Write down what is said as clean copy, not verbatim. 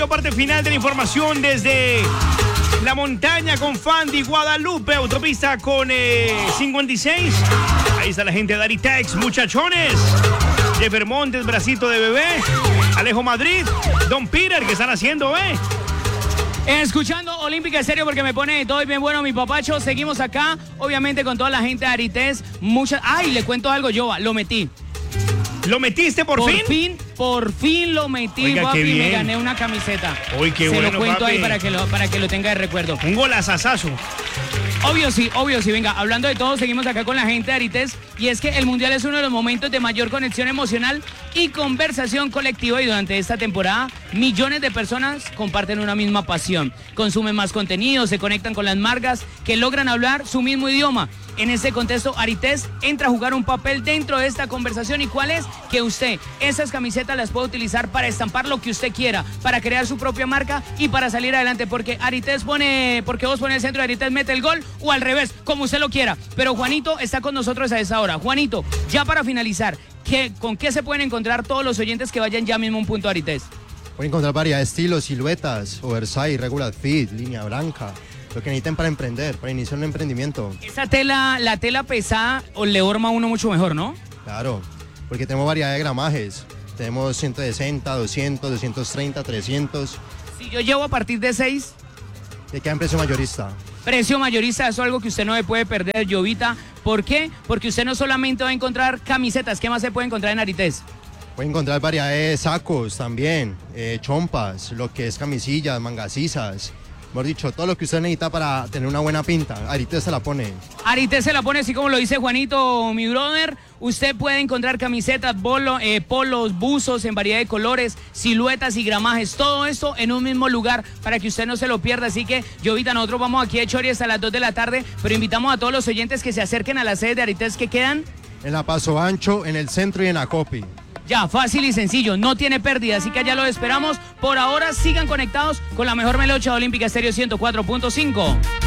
Estéreo, parte final de la información desde la montaña con Fandi, Guadalupe, autopista con 56. Ahí está la gente de Aritex, muchachones. Jeffer Montes, bracito de bebé. Alejo Madrid, Don Peter, ¿qué están haciendo, Escuchando Olímpica Estéreo porque me pone todo bien bueno mi papacho. Seguimos acá, obviamente con toda la gente de Aritex. Ay, le cuento algo, Jova, lo metí. ¿Lo metiste por fin? Por fin lo metí, Oiga, papi, qué bien. me gané una camiseta. Uy, qué bueno, Se lo cuento papi. ahí para que lo tenga de recuerdo. Un golazazazo. Obvio sí. Venga, hablando de todo, seguimos acá con la gente de Aritex. Y es que el Mundial es uno de los momentos de mayor conexión emocional y conversación colectiva. Y durante esta temporada, millones de personas comparten una misma pasión. Consumen más contenido, se conectan con las marcas que logran hablar su mismo idioma. En este contexto, Aritex entra a jugar un papel dentro de esta conversación. ¿Y cuál es? Que usted esas camisetas las puede utilizar para estampar lo que usted quiera, para crear su propia marca y para salir adelante. Porque vos pones el centro de Aritex, mete el gol, o al revés, como usted lo quiera. Pero Juanito está con nosotros a esa hora. Juanito, ya para finalizar, ¿con qué se pueden encontrar todos los oyentes que vayan ya mismo a un punto de Aritex? Pueden encontrar variedad de estilos, siluetas, oversize, regular fit, línea blanca. Lo que necesiten para emprender, para iniciar un emprendimiento. Esa tela, la tela pesada, le horma a uno mucho mejor, ¿no? Claro, porque tenemos variedad de gramajes. Tenemos 160, 200, 230, 300. Si yo llevo a partir de 6... Te queda en precio mayorista. Precio mayorista, eso es algo que usted no me puede perder, Jovita. ¿Por qué? Porque usted no solamente va a encontrar camisetas, ¿qué más se puede encontrar en Aritex? Pueden encontrar variedad de sacos también, chompas, lo que es camisillas, mangasisas. Mejor dicho, todo lo que usted necesita para tener una buena pinta, Aritex se la pone. Aritex se la pone, así como lo dice Juanito, mi brother. Usted puede encontrar camisetas, polos, buzos en variedad de colores, siluetas y gramajes. Todo esto en un mismo lugar para que usted no se lo pierda. Así que, Jovita, nosotros vamos aquí a Chori hasta las 2 de la tarde, pero invitamos a todos los oyentes que se acerquen a las sedes de Aritex que quedan en la Paso Ancho, en el centro y en Acopi. Ya, fácil y sencillo, no tiene pérdida, así que allá lo esperamos. Por ahora sigan conectados con la mejor melocha de Olímpica Estéreo 104.5.